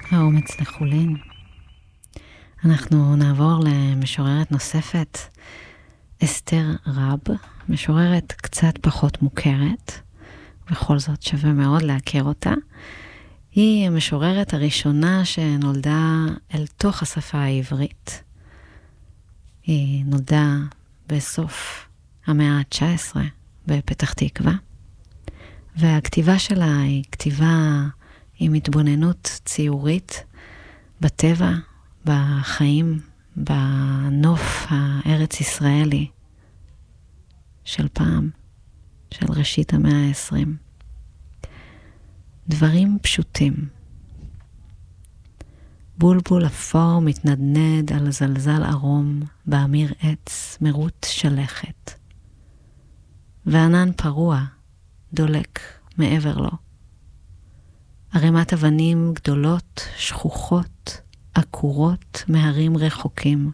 האומץ לחולין. אנחנו נעבור למשוררת נוספת, אסתר רב, משוררת קצת פחות מוכרת, בכל זאת שווה מאוד להכיר אותה. היא המשוררת הראשונה שנולדה אל תוך השפה העברית. היא נולדה בסוף המאה ה-19 בפתח תקווה, והכתיבה שלה היא כתיבה עם התבוננות ציורית בטבע, בחיים, בנוף הארץ ישראלי של פעם, של ראשית המאה ה-20. דברים פשוטים. בולבול אפור מתנדנד על זלזל ארום באמיר עץ מרות שלכת. וענן פרוע דולק מעבר לו. ערימת אבנים גדולות, שכוחות, עקורות מהרים רחוקים.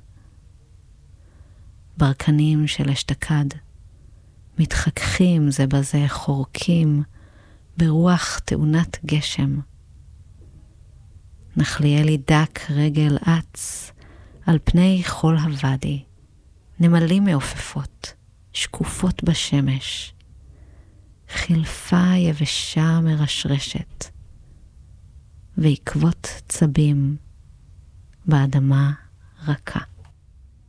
ברקנים של אשתקד מתחככים זה בזה, חורקים ברוח תאונת גשם. נחליאלי דק רגל אץ על פני חול הוואדי, נמלים מעופפות, שקופות בשמש, חילפה יבשה מרשרשת, ועקבות צבים באדמה רכה.